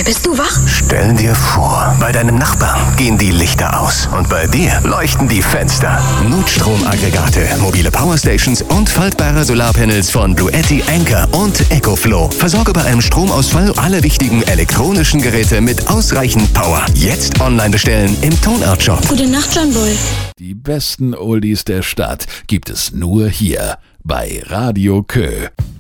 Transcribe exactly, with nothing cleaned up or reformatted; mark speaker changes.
Speaker 1: Bist du wach?
Speaker 2: Stell dir vor, bei deinem Nachbarn gehen die Lichter aus und bei dir leuchten die Fenster. Notstromaggregate, mobile Powerstations und faltbare Solarpanels von Bluetti, Anker und EcoFlow. Versorge bei einem Stromausfall alle wichtigen elektronischen Geräte mit ausreichend Power. Jetzt online bestellen im Tonart Shop.
Speaker 1: Gute Nacht, John Boy.
Speaker 3: Die besten Oldies der Stadt gibt es nur hier bei Radio Kö.